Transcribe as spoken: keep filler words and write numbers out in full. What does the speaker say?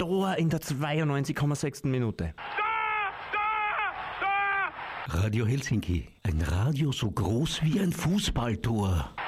Tor in der zweiundneunzig Komma sechs Minute. Radio Helsinki, ein Radio so groß wie ein Fußballtor.